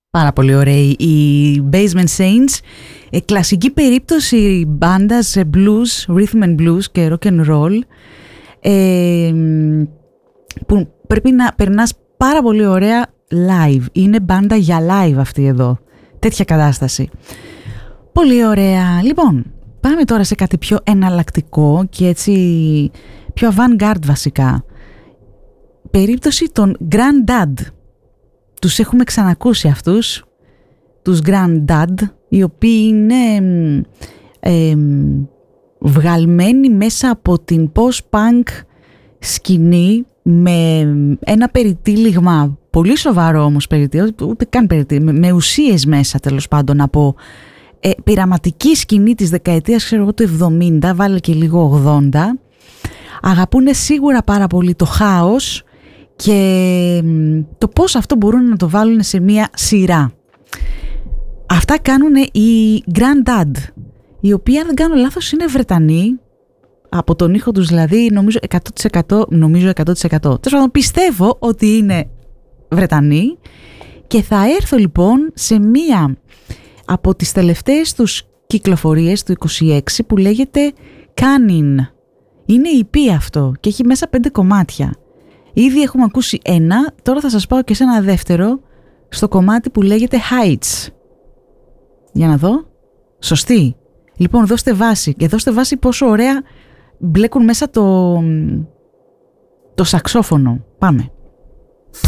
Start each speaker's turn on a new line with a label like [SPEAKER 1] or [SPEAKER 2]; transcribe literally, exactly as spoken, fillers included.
[SPEAKER 1] Πάρα πολύ ωραίοι οι Basement Saints, ε, κλασική περίπτωση μπάντας blues, rhythm and blues και rock and roll, ε, που πρέπει να περνάς πάρα πολύ ωραία live. Είναι μπάντα για live αυτή εδώ, τέτοια κατάσταση. Πολύ ωραία. Λοιπόν, πάμε τώρα σε κάτι πιο εναλλακτικό και έτσι πιο avant-garde βασικά. Περίπτωση των Grandad. Τους έχουμε ξανακούσει αυτούς, τους Grandad, οι οποίοι είναι ε, βγαλμένοι μέσα από την post-punk σκηνή με ένα περιτύλιγμα, πολύ σοβαρό όμως περιτύλιγμα, ούτε καν περιτύλιγμα, με ουσίες μέσα τέλος πάντων από ε, πειραματική σκηνή της δεκαετίας, ξέρω εγώ, του εβδομήντα, βάλε και λίγο ογδόντα. Αγαπούνε σίγουρα πάρα πολύ το χάος και το πώς αυτό μπορούν να το βάλουν σε μία σειρά. Αυτά κάνουν οι Grandad, οι οποίοι, αν δεν κάνω λάθος, είναι Βρετανοί, από τον ήχο τους δηλαδή, νομίζω εκατό τοις εκατό, νομίζω εκατό τοις εκατό. Τέλος πάντων, πιστεύω ότι είναι Βρετανοί και θα έρθω λοιπόν σε μία από τις τελευταίες τους κυκλοφορίες του είκοσι έξι που λέγεται Canning. Είναι ι πι αυτό και έχει μέσα πέντε κομμάτια. Ήδη έχουμε ακούσει ένα, τώρα θα σας πάω και σε ένα δεύτερο, στο κομμάτι που λέγεται Heights. Για να δω. Σωστή. Λοιπόν, δώστε βάση. Και δώστε βάση πόσο ωραία μπλέκουν μέσα το, το σαξόφωνο. Πάμε.